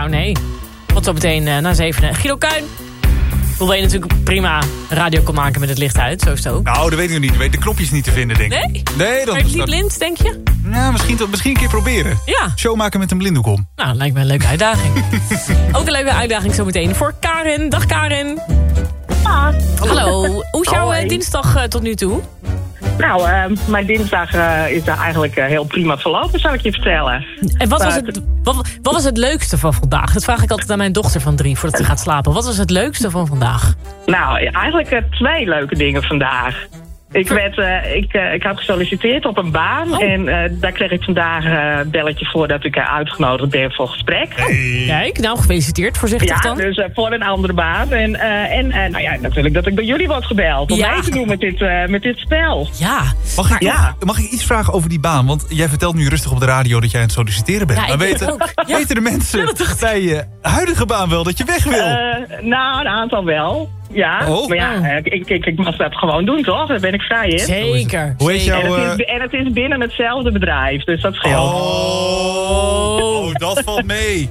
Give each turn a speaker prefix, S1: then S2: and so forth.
S1: Nou, nee. Tot zo meteen na 7. Guido Kuin. Hoewel je natuurlijk prima radio kan maken met het licht uit. Zo is het ook.
S2: Nou, dat weet ik nog niet. Ik weet de knopjes niet te vinden, denk ik.
S1: Nee?
S2: Nee, dan...
S1: Maar het niet blind, denk je?
S2: Nou, misschien een keer proberen.
S1: Ja.
S2: Show maken met een blinddoek om.
S1: Nou, lijkt me een leuke uitdaging. Ook een leuke uitdaging zometeen voor Karin. Dag Karin. Hallo. Hoe is jouw dinsdag tot nu toe?
S3: Nou, mijn dinsdag is daar eigenlijk heel prima verlopen, zou ik je vertellen.
S1: En wat was het leukste van vandaag? Dat vraag ik altijd aan mijn dochter van 3 voordat ze gaat slapen. Wat was het leukste van vandaag?
S3: Nou, eigenlijk 2 leuke dingen vandaag. Ik had gesolliciteerd op een baan en daar kreeg ik vandaag een belletje voor dat ik uitgenodigd ben voor gesprek.
S2: Hey.
S1: Kijk, nou gefeliciteerd, voorzichtig dan.
S3: Ja, dus voor een andere baan. En nou ja, natuurlijk dat ik bij jullie word gebeld om mee te doen met dit spel.
S1: Ja.
S2: Mag ik iets vragen over die baan? Want jij vertelt nu rustig op de radio dat jij aan het solliciteren bent.
S1: Ja,
S2: maar weten de mensen bij je huidige baan wel dat je weg wil?
S3: Nou, een aantal wel. Ja, maar ja, ik mag dat gewoon doen, toch? Daar ben ik vrij in.
S1: Zeker.
S2: Hoe heet jouw...
S3: En het is binnen hetzelfde bedrijf, dus dat scheelt.
S2: Oh, dat valt mee.